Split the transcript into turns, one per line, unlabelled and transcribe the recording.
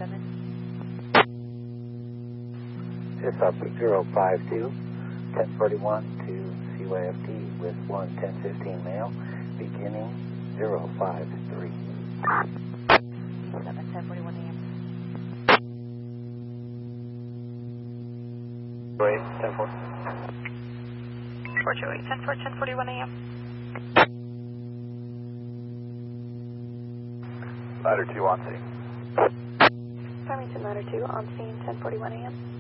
Lemon.
It's up 052, 1041 to CYFT with 11015 mail, beginning 053.
1041 AM.
Wait, 10-4.
428, 1041 AM.
Ladder 2 on scene.
Farmington Ladder 2 on scene, 1041 AM.